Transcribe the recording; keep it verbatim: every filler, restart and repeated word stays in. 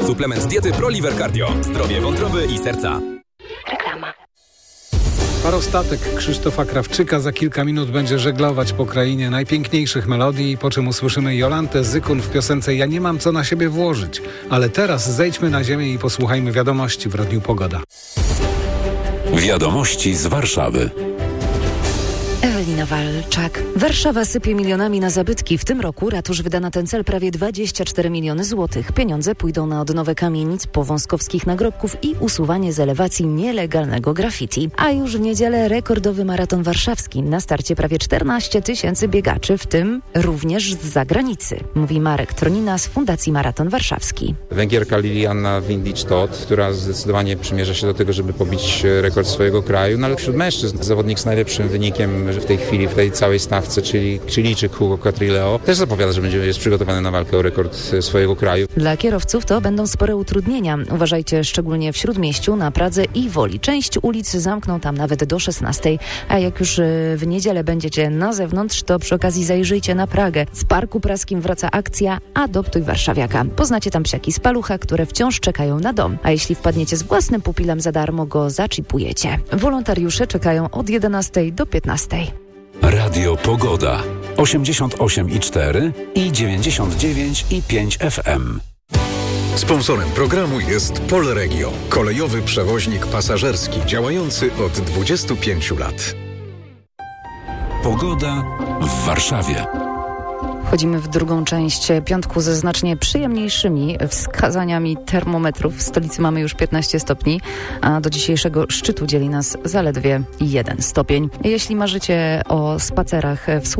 Suplement diety ProLiver Cardio. Zdrowie wątroby i serca. Reklama. Parostatek Krzysztofa Krawczyka za kilka minut będzie żeglować po krainie najpiękniejszych melodii, po czym usłyszymy Jolantę Zykun w piosence Ja nie mam co na siebie włożyć. Ale teraz zejdźmy na ziemię i posłuchajmy wiadomości w Radiu Pogoda. Wiadomości z Warszawy. Ewelina Walczak. Warszawa sypie milionami na zabytki. W tym roku ratusz wyda na ten cel prawie dwadzieścia cztery miliony złotych. Pieniądze pójdą na odnowę kamienic, powązkowskich nagrobków i usuwanie z elewacji nielegalnego graffiti. A już w niedzielę rekordowy maraton warszawski. Na starcie prawie czternaście tysięcy biegaczy, w tym również z zagranicy. Mówi Marek Tronina z Fundacji Maraton Warszawski. Węgierka Liliana Windic-Todt, która zdecydowanie przymierza się do tego, żeby pobić rekord swojego kraju. No ale wśród mężczyzn zawodnik z najlepszym wynikiem w tej chwili, w tej całej stawce, czyli Chilijczyk Hugo Catrileo, też zapowiada, że będzie jest przygotowany na walkę o rekord swojego kraju. Dla kierowców to będą spore utrudnienia. Uważajcie szczególnie w Śródmieściu, na Pradze i Woli. Część ulic zamkną tam nawet do szesnastej, a jak już w niedzielę będziecie na zewnątrz, to przy okazji zajrzyjcie na Pragę. W Parku Praskim wraca akcja Adoptuj Warszawiaka. Poznacie tam psiaki z palucha, które wciąż czekają na dom. A jeśli wpadniecie z własnym pupilem za darmo, go zaczipujecie. Wolontariusze czekają od jedenastej do piętnastej. Radio Pogoda. osiemdziesiąt osiem i cztery i dziewięćdziesiąt dziewięć i pięć F M. Sponsorem programu jest Polregio, kolejowy przewoźnik pasażerski działający od dwudziestu pięciu lat. Pogoda w Warszawie. Wchodzimy w drugą część piątku ze znacznie przyjemniejszymi wskazaniami termometrów. W stolicy mamy już piętnaście stopni, a do dzisiejszego szczytu dzieli nas zaledwie jeden stopień. Jeśli marzycie o spacerach w